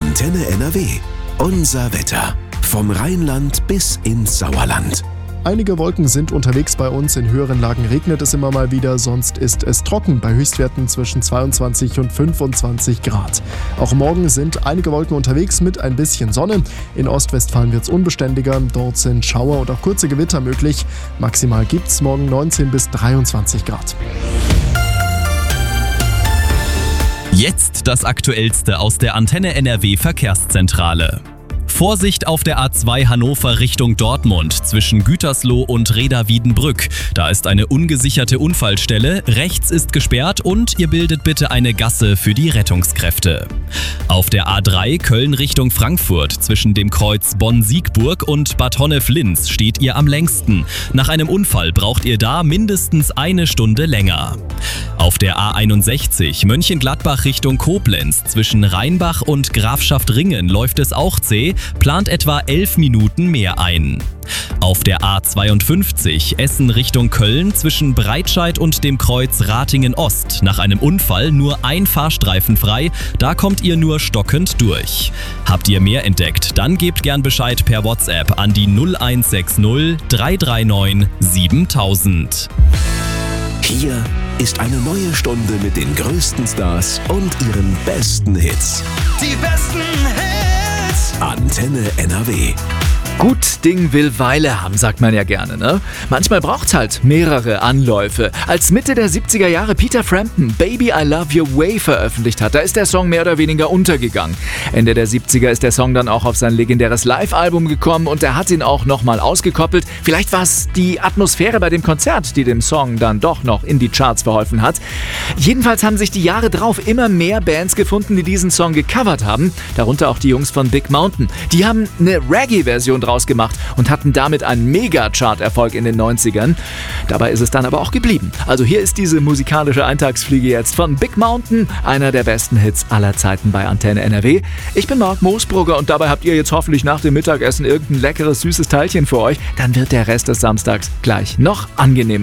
Antenne NRW. Unser Wetter. Vom Rheinland bis ins Sauerland. Einige Wolken sind unterwegs bei uns, in höheren Lagen regnet es immer mal wieder, sonst ist es trocken bei Höchstwerten zwischen 22 und 25 Grad. Auch morgen sind einige Wolken unterwegs mit ein bisschen Sonne. In Ostwestfalen wird es unbeständiger, dort sind Schauer und auch kurze Gewitter möglich. Maximal gibt es morgen 19 bis 23 Grad. Jetzt das Aktuellste aus der Antenne NRW Verkehrszentrale. Vorsicht auf der A2 Hannover Richtung Dortmund zwischen Gütersloh und Reda-Wiedenbrück. Da ist eine ungesicherte Unfallstelle, rechts ist gesperrt und ihr bildet bitte eine Gasse für die Rettungskräfte. Auf der A3 Köln Richtung Frankfurt zwischen dem Kreuz Bonn-Siegburg und Bad Honnef-Linz steht ihr am längsten. Nach einem Unfall braucht ihr da mindestens eine Stunde länger. Auf der A61 Mönchengladbach Richtung Koblenz zwischen Rheinbach und Grafschaft Ringen läuft es auch zäh, plant etwa 11 Minuten mehr ein. Auf der A52 Essen Richtung Köln zwischen Breitscheid und dem Kreuz Ratingen Ost nach einem Unfall nur ein Fahrstreifen frei, da kommt ihr nur stockend durch. Habt ihr mehr entdeckt, dann gebt gern Bescheid per WhatsApp an die 0160 339 7000. Hier ist eine neue Stunde mit den größten Stars und ihren besten Hits. Die besten Hits. Antenne NRW. Gut Ding will Weile haben, sagt man ja gerne, ne? Manchmal braucht's halt mehrere Anläufe. Als Mitte der 70er Jahre Peter Frampton Baby I Love Your Way veröffentlicht hat, da ist der Song mehr oder weniger untergegangen. Ende der 70er ist der Song dann auch auf sein legendäres Live-Album gekommen und er hat ihn auch nochmal ausgekoppelt. Vielleicht war es die Atmosphäre bei dem Konzert, die dem Song dann doch noch in die Charts verholfen hat. Jedenfalls haben sich die Jahre drauf immer mehr Bands gefunden, die diesen Song gecovert haben. Darunter auch die Jungs von Big Mountain. Die haben eine Reggae-Version draus gemacht und hatten damit einen Mega-Chart-Erfolg in den 90ern. Dabei ist es dann aber auch geblieben. Also hier ist diese musikalische Eintagsfliege jetzt von Big Mountain, einer der besten Hits aller Zeiten bei Antenne NRW. Ich bin Marc Moosbrugger und dabei habt ihr jetzt hoffentlich nach dem Mittagessen irgendein leckeres, süßes Teilchen für euch. Dann wird der Rest des Samstags gleich noch angenehmer.